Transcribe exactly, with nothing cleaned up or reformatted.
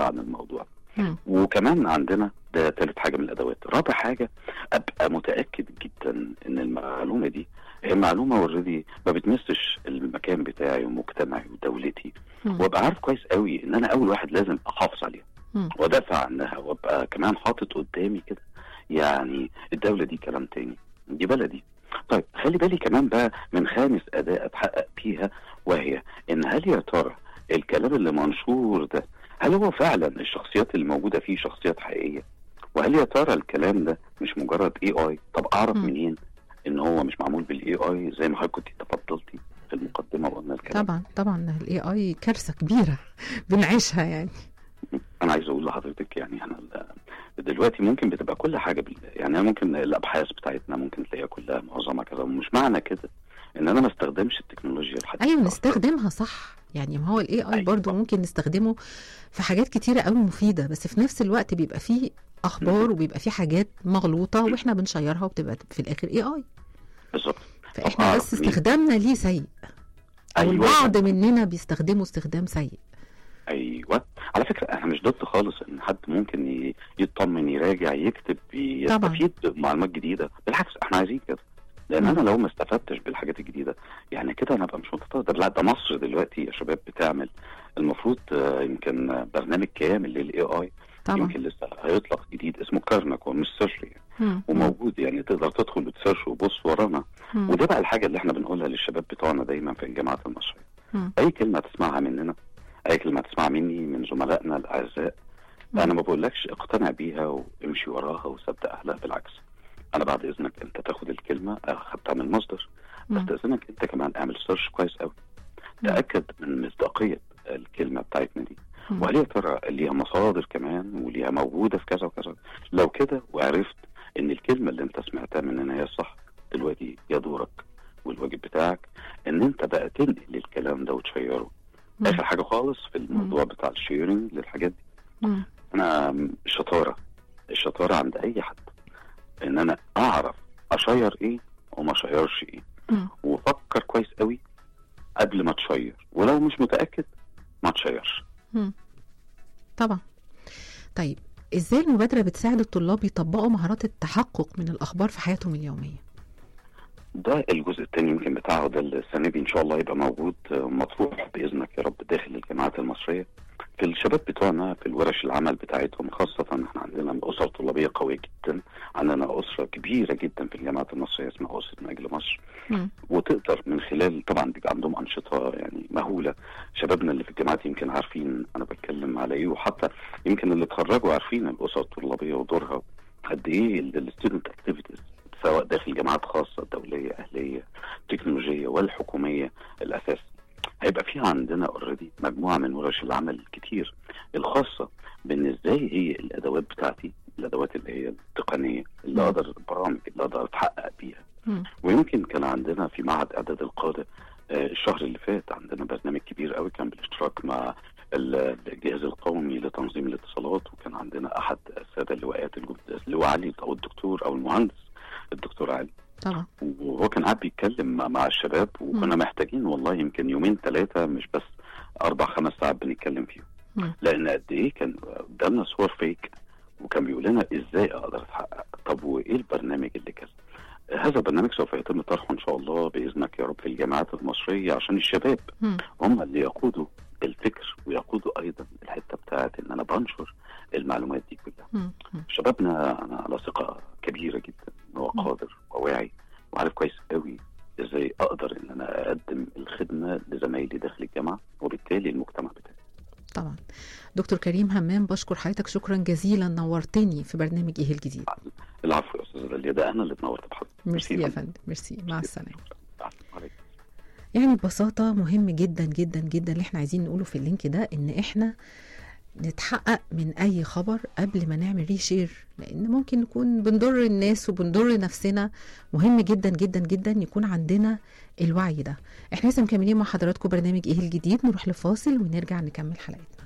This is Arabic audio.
فكره عن الموضوع. مم. وكمان عندنا ده ثالث حاجه من الادوات. رابع حاجه ابقى متاكد جدا ان المعلومه دي هي معلومه اوريدي ما بتمسش المكان بتاعي ومجتمعي ودولتي، مم. وابقى عارف كويس قوي ان انا اول واحد لازم احافظ عليها مم. وادافع عنها، وابقى كمان حاطط قدامي كده يعني الدوله دي كلام تاني، دي بلدي. طيب خلي بالي كمان بقى من خامس اداء اتحقق فيها، وهي ان هل يا ترى الكلام اللي منشور ده هل هو فعلا الشخصيات اللي موجوده فيه شخصيات حقيقيه؟ وهل يا ترى الكلام ده مش مجرد اي اي؟ طب اعرف مم. منين ان هو مش معمول بالاي اي زي ما حضرتك كنت تفضلتي في المقدمه وقلنا الكلام؟ طبعا طبعا الاي اي كارثه كبيره بنعيشها يعني. انا عايز اقول لحضرتك يعني انا دلوقتي ممكن بتبقى كل حاجه بال... يعني ممكن الابحاث بتاعتنا ممكن تلاقيها كلها معظمها كده، ومش معنى كده ان انا ما استخدمش التكنولوجيا الحديثه. ايوه نستخدمها صح، يعني ما هو الاي اي أيوة. برضو ممكن نستخدمه في حاجات كتيره قوي مفيده، بس في نفس الوقت بيبقى فيه اخبار وبيبقى فيه حاجات مغلوطه واحنا بنشيرها وبتبقى في الاخر اي اي. بالظبط. فاحنا بس استخدامنا ليه سيء، او أيوة. البعض مننا بيستخدموا استخدام سيء. ايوه على فكره انا مش ضد خالص ان حد ممكن يطمن يراجع يكتب يستفيد بمعلومات جديده، بالعكس احنا عايزين كده، لان انا لو ما استفدتش بالحاجات الجديده يعني كده انا ابقى مش متفضل. لا ده مصر دلوقتي يا شباب بتعمل المفروض يمكن برنامج كامل للاي اي، يمكن لسه هيطلق جديد اسمه كارنك ومش سيرش يعني، وموجود يعني تقدر تدخل وتسيرش وبص ورانا. مم. وده بقى الحاجه اللي احنا بنقولها للشباب بتوعنا دايما في الجامعات المصريه. مم. اي كلمه تسمعها مننا، اي كلمه تسمع مني من زملائنا الاعزاء، انا ما بقولكش اقتنع بيها وامشي وراها وصدقها، لا بالعكس، انا بعد اذنك انت تاخد الكلمه اخدتها من مصدر، بستاذنك انت كمان اعمل سيرش كويس قوي، تاكد من مصداقيه الكلمه بتاعتنا دي، وهل يا ترى ليها مصادر كمان وليها موجوده في كذا وكذا. لو كده وعرفت ان الكلمه اللي انت سمعتها مننا هي الصح، دلوقتي يا دورك والواجب بتاعك ان انت بقى تنقل الكلام ده وتشيره. مم. اخر حاجه خالص في الموضوع مم. بتاع الشيرنج للحاجات دي، مم. انا الشطاره الشطاره عند اي حد ان انا اعرف اشير ايه وما اشيرش ايه، مم. وفكر كويس قوي قبل ما تشير، ولو مش متاكد ما تشيرش. مم. طبعا. طيب ازاي المبادره بتساعد الطلاب يطبقوا مهارات التحقق من الاخبار في حياتهم اليوميه؟ ده الجزء الثاني يمكن بتاعه، ده السنه دي ان شاء الله يبقى موجود مطروح باذنك يا رب داخل الجامعات المصريه في الشباب بتوعنا في الورش العمل بتاعتهم، خاصه احنا عندنا اسر طلابيه قويه جدا، عندنا اسره كبيره جدا في الجامعات المصريه اسمها اسره نجل مصر، م. وتقدر من خلال طبعا دي عندهم انشطه يعني مهوله. شبابنا اللي في الجامعات يمكن عارفين انا بتكلم على ايه، وحتى يمكن اللي اتخرجوا عارفين الاسر الطلابيه ودورها قد ايه الستودنت اكتيفيتيز، سواء داخل جامعات خاصه دوليه اهليه تكنولوجيه والحكوميه. الاساس هيبقى فيها عندنا اوريدي مجموعه من ورش العمل الكتير الخاصه بان ازاي هي الادوات بتاعتي، الادوات اللي هي التقنيه اللي م. اقدر البرامج اللي اقدر اتحقق بيها. م. ويمكن كان عندنا في معهد اعداد القاده آه الشهر اللي فات عندنا برنامج كبير قوي كان بالاشتراك مع الجهاز القومي لتنظيم الاتصالات، وكان عندنا احد الساده اللواءات اللواء علي او الدكتور او المهندس الدكتور علي طبعا، وهو كان قاعد بيتكلم مع الشباب، وكنا م. محتاجين والله يمكن يومين ثلاثه مش بس اربع خمس ساعات بنتكلم فيهم، م. لان قد ايه كان قدامنا صور فيك، وكان بيقول لنا ازاي اقدر اتحقق، طب وايه البرنامج اللي كذا. هذا البرنامج سوف يتم طرحه ان شاء الله باذنك يا رب في الجامعات المصريه عشان الشباب م. هم اللي يقودوا الفكر ويقودوا ايضا الحته بتاعت ان انا بنشر المعلومات دي كلها. م. شبابنا انا على ثقه كبيره جدا ان هو قادر وواعي وعارف كويس قوي ازاي اقدر ان انا اقدم الخدمه لزمايلي داخل الجامعه وبالتالي المجتمع بتاعي. طبعا. دكتور كريم همام، بشكر حضرتك شكرا جزيلا، نورتني في برنامج ايه الجديد. العفو يا استاذه داليا، ده انا اللي اتنورت بحضرتك. ميرسي يا فندم، ميرسي، مع السلامه. يعني ببساطه مهم جدا جدا جدا اللي احنا عايزين نقوله في اللينك ده ان احنا نتحقق من اي خبر قبل ما نعمل ريشير، لان ممكن نكون بنضر الناس وبنضر نفسنا. مهم جدا جدا جدا يكون عندنا الوعي ده. احنا لسه مكملين مع حضراتكم برنامج ايه الجديد، نروح لفاصل ونرجع نكمل حلقتنا.